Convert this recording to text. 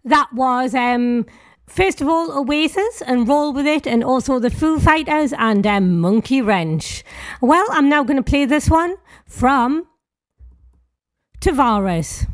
That was, first of all, Oasis and Roll With It, and also the Foo Fighters and Monkey Wrench. Well, I'm now going to play this one from Tavares.